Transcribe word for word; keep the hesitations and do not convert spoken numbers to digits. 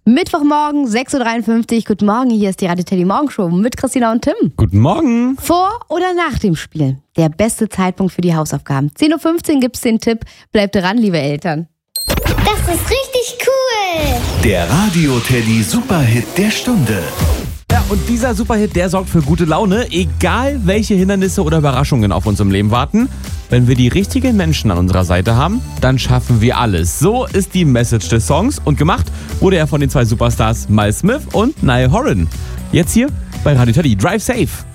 Mittwochmorgen, sechs Uhr dreiundfünfzig. Guten Morgen, hier ist die Radio Teddy Morgenshow mit Christina und Tim. Guten Morgen. Vor oder nach dem Spiel? Der beste Zeitpunkt für die Hausaufgaben. zehn Uhr fünfzehn gibt's den Tipp. Bleibt dran, liebe Eltern. Das ist richtig cool. Der Radio Teddy Superhit der Stunde. Ja, und dieser Superhit, der sorgt für gute Laune, egal welche Hindernisse oder Überraschungen auf uns im Leben warten. Wenn wir die richtigen Menschen an unserer Seite haben, dann schaffen wir alles. So ist die Message des Songs und gemacht wurde er von den zwei Superstars Miles Smith und Niall Horan. Jetzt hier bei Radio Teddy. Drive safe!